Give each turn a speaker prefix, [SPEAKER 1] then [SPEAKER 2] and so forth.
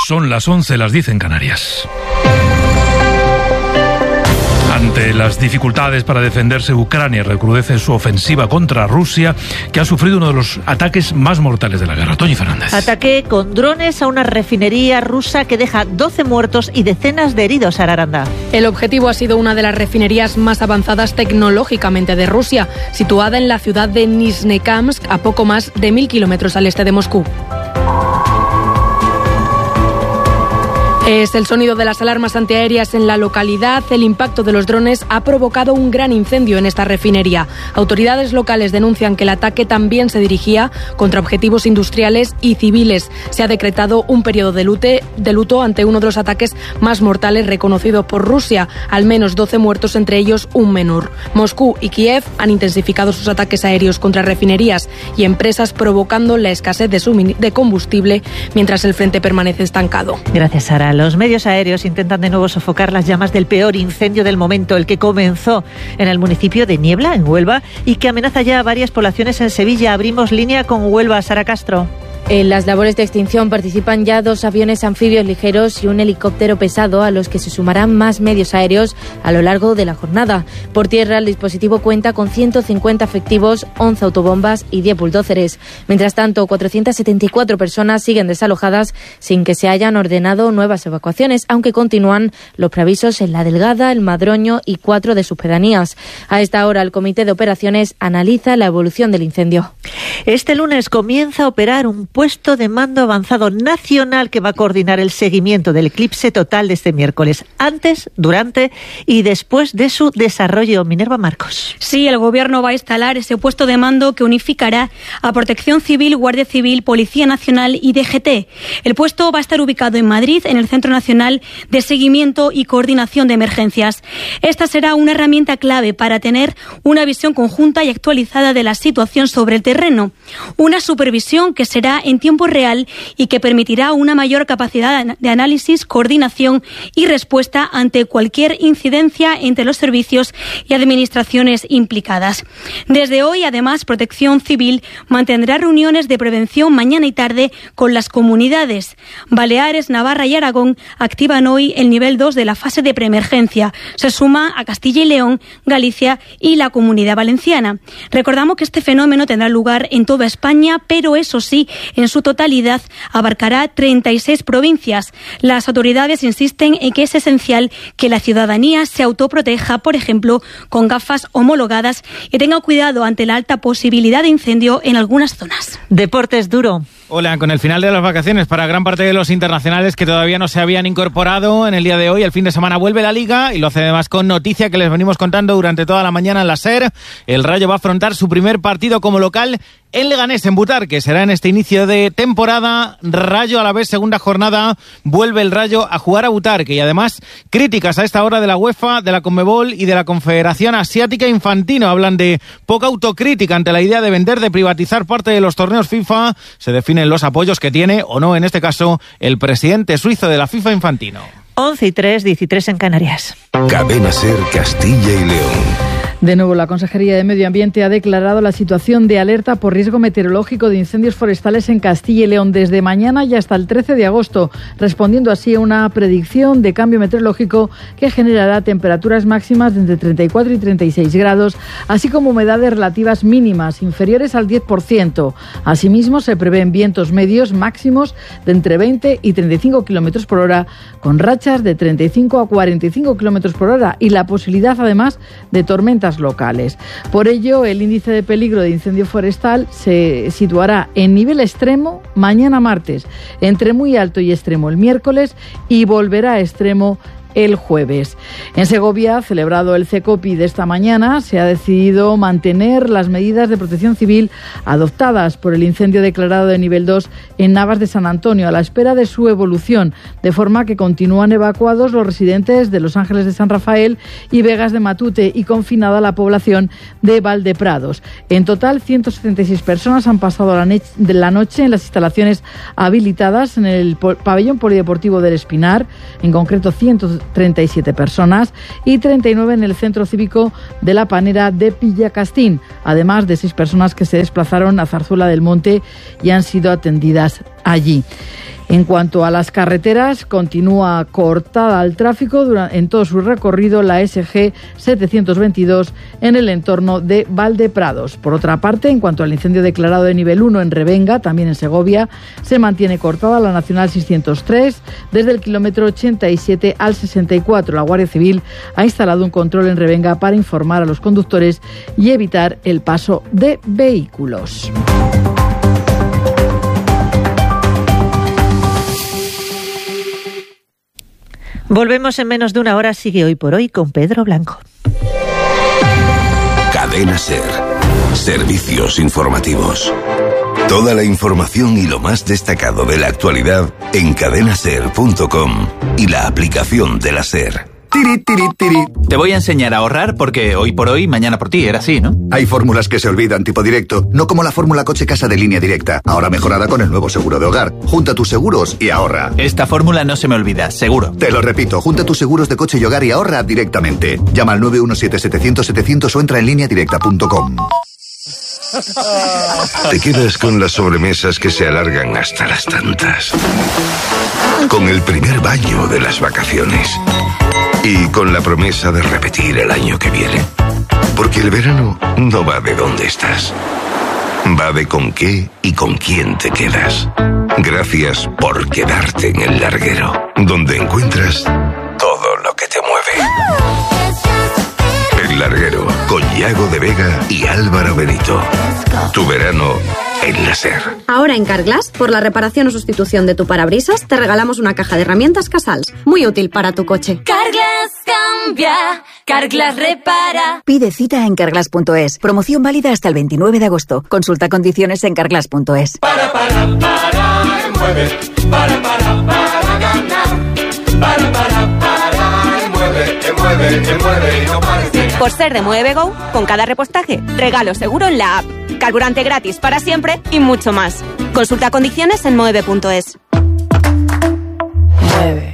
[SPEAKER 1] Son las 11, las 10 en Canarias. Ante las dificultades para defenderse, Ucrania recrudece su ofensiva contra Rusia, que ha sufrido uno de los ataques más mortales de la guerra. Toñi Fernández.
[SPEAKER 2] Ataque con drones a una refinería rusa que deja 12 muertos y decenas de heridos, Araranda.
[SPEAKER 3] El objetivo ha sido una de las refinerías más avanzadas tecnológicamente de Rusia, situada en la ciudad de Nizhnekamsk, a poco más de 1.000 kilómetros al este de Moscú. Es el sonido de las alarmas antiaéreas en la localidad. El impacto de los drones ha provocado un gran incendio en esta refinería. Autoridades locales denuncian que el ataque también se dirigía contra objetivos industriales y civiles. Se ha decretado un periodo de luto ante uno de los ataques más mortales reconocidos por Rusia. Al menos 12 muertos, entre ellos un menor. Moscú y Kiev han intensificado sus ataques aéreos contra refinerías y empresas, provocando la escasez de combustible, mientras el frente permanece estancado.
[SPEAKER 2] Gracias, Sara. Los medios aéreos intentan de nuevo sofocar las llamas del peor incendio del momento, el que comenzó en el municipio de Niebla, en Huelva, y que amenaza ya a varias poblaciones en Sevilla. Abrimos línea con Huelva. Sara Castro.
[SPEAKER 4] En las labores de extinción participan ya 2 aviones anfibios ligeros y un helicóptero pesado, a los que se sumarán más medios aéreos a lo largo de la jornada. Por tierra, el dispositivo cuenta con 150 efectivos, 11 autobombas y 10 bulldózeres. Mientras tanto, 474 personas siguen desalojadas sin que se hayan ordenado nuevas evacuaciones, aunque continúan los preavisos en La Delgada, El Madroño y 4 de sus pedanías. A esta hora, el Comité de Operaciones analiza la evolución del incendio.
[SPEAKER 2] Este lunes comienza a operar un puesto de mando avanzado nacional que va a coordinar el seguimiento del eclipse total de este miércoles, antes, durante y después de su desarrollo. Minerva Marcos.
[SPEAKER 5] Sí, el Gobierno va a instalar ese puesto de mando que unificará a Protección Civil, Guardia Civil, Policía Nacional y DGT. El puesto va a estar ubicado en Madrid, en el Centro Nacional de Seguimiento y Coordinación de Emergencias. Esta será una herramienta clave para tener una visión conjunta y actualizada de la situación sobre el terreno. Una supervisión que será en tiempo real y que permitirá una mayor capacidad de análisis, coordinación y respuesta ante cualquier incidencia entre los servicios y administraciones implicadas. Desde hoy, además, Protección Civil mantendrá reuniones de prevención mañana y tarde con las comunidades. Baleares, Navarra y Aragón activan hoy el nivel 2 de la fase de preemergencia. Se suma a Castilla y León, Galicia y la Comunidad Valenciana. Recordamos que este fenómeno tendrá lugar en toda España, pero eso sí, en su totalidad abarcará 36 provincias. Las autoridades insisten en que es esencial que la ciudadanía se autoproteja, por ejemplo, con gafas homologadas, y tenga cuidado ante la alta posibilidad de incendio en algunas zonas.
[SPEAKER 2] Deportes duro.
[SPEAKER 6] Hola, con el final de las vacaciones para gran parte de los internacionales que todavía no se habían incorporado en el día de hoy, el fin de semana vuelve la Liga y lo hace además con noticia que les venimos contando durante toda la mañana en la SER. El Rayo va a afrontar su primer partido como local en Leganés, en Butar, que será en este inicio de temporada. Rayo a la vez, segunda jornada, vuelve el Rayo a jugar a Butarque. Y además, críticas a esta hora de la UEFA, de la Conmebol y de la Confederación Asiática Infantino. Hablan de poca autocrítica ante la idea de vender, de privatizar parte de los torneos FIFA. Se definen los apoyos que tiene, o no, en este caso, el presidente suizo de la FIFA Infantino.
[SPEAKER 2] 11:03, 13 en Canarias.
[SPEAKER 7] Cadena SER, Castilla y León.
[SPEAKER 8] De nuevo, la Consejería de Medio Ambiente ha declarado la situación de alerta por riesgo meteorológico de incendios forestales en Castilla y León desde mañana y hasta el 13 de agosto, respondiendo así a una predicción de cambio meteorológico que generará temperaturas máximas de entre 34 y 36 grados, así como humedades relativas mínimas inferiores al 10%. Asimismo, se prevén vientos medios máximos de entre 20 y 35 kilómetros por hora, con rachas de 35 a 45 kilómetros por hora y la posibilidad, además, de tormentas locales. Por ello, el índice de peligro de incendio forestal se situará en nivel extremo mañana martes, entre muy alto y extremo el miércoles y volverá a extremo el jueves. En Segovia, celebrado el CECOPI de esta mañana, se ha decidido mantener las medidas de protección civil adoptadas por el incendio declarado de nivel 2 en Navas de San Antonio, a la espera de su evolución, de forma que continúan evacuados los residentes de Los Ángeles de San Rafael y Vegas de Matute y confinada la población de Valdeprados. En total, 176 personas han pasado la noche en las instalaciones habilitadas en el pabellón polideportivo del Espinar, en concreto 137 personas, y 39 en el centro cívico de la Panera de Pillacastín, además de 6 personas que se desplazaron a Zarzuela del Monte y han sido atendidas allí. En cuanto a las carreteras, continúa cortada al tráfico en todo su recorrido la SG 722 en el entorno de Valdeprados. Por otra parte, en cuanto al incendio declarado de nivel 1 en Revenga, también en Segovia, se mantiene cortada la Nacional 603 desde el kilómetro 87 al 64. La Guardia Civil ha instalado un control en Revenga para informar a los conductores y evitar el paso de vehículos.
[SPEAKER 2] Volvemos en menos de una hora. Sigue Hoy por Hoy con Pedro Blanco.
[SPEAKER 7] Cadena SER. Servicios informativos. Toda la información y lo más destacado de la actualidad en cadenaser.com y la aplicación de la SER.
[SPEAKER 9] Tiri, tiri, tiri. Te voy a enseñar a ahorrar porque hoy por hoy, mañana por ti, era así, ¿no?
[SPEAKER 10] Hay fórmulas que se olvidan, tipo directo, no como la fórmula coche casa de Línea Directa, ahora mejorada con el nuevo seguro de hogar. Junta tus seguros y ahorra.
[SPEAKER 9] Esta fórmula no se me olvida, seguro.
[SPEAKER 10] Te lo repito, junta tus seguros de coche y hogar y ahorra directamente. Llama al 917-700-700 o entra en lineadirecta.com.
[SPEAKER 7] Te quedas con las sobremesas que se alargan hasta las tantas. Con el primer baño de las vacaciones. Y con la promesa de repetir el año que viene. Porque el verano no va de dónde estás. Va de con qué y con quién te quedas. Gracias por quedarte en el larguero, donde encuentras todo lo que te mueve. El Larguero, con Yago de Vega y Álvaro Benito. Tu verano en la SER.
[SPEAKER 11] Ahora en Carglass, por la reparación o sustitución de tu parabrisas, te regalamos una caja de herramientas Casals, muy útil para tu coche.
[SPEAKER 12] Carglass cambia, Carglass repara.
[SPEAKER 13] Pide cita en carglass.es. Promoción válida hasta el 29 de agosto. Consulta condiciones en carglass.es.
[SPEAKER 14] Para, mueve. Para ganar. Mueve, no pares de ganar.
[SPEAKER 15] Por ser de Mueve Go, con cada repostaje, regalo seguro en la app. Carburante gratis para siempre y mucho más. Consulta condiciones en mueve.es.
[SPEAKER 16] Mueve.